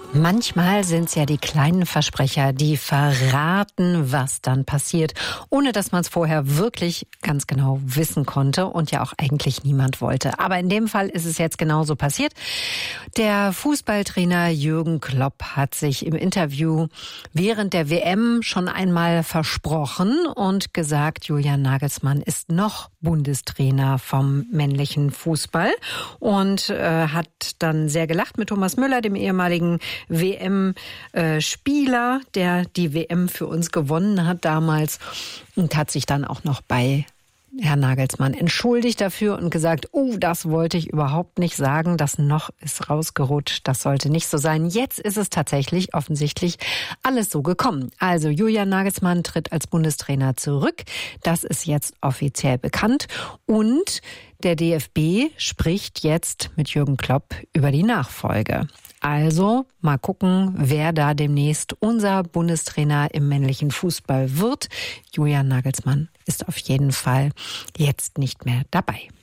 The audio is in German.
Manchmal sind es ja die kleinen Versprecher, die verraten, was dann passiert, ohne dass man es vorher wirklich ganz genau wissen konnte und ja auch eigentlich niemand wollte. Aber in dem Fall ist es jetzt genauso passiert. Der Fußballtrainer Jürgen Klopp hat sich im Interview während der WM schon einmal versprochen und gesagt, Julian Nagelsmann ist noch Bundestrainer vom männlichen Fußball und hat dann sehr gelacht mit Thomas Müller, dem ehemaligen WM-Spieler, der die WM für uns gewonnen hat damals, und hat sich dann auch noch bei Herrn Nagelsmann entschuldigt dafür und gesagt, das wollte ich überhaupt nicht sagen, das noch ist rausgerutscht, das sollte nicht so sein. Jetzt ist es tatsächlich offensichtlich alles so gekommen. Also Julian Nagelsmann tritt als Bundestrainer zurück, das ist jetzt offiziell bekannt, und der DFB spricht jetzt mit Jürgen Klopp über die Nachfolge. Also mal gucken, wer da demnächst unser Bundestrainer im männlichen Fußball wird. Julian Nagelsmann ist auf jeden Fall jetzt nicht mehr dabei.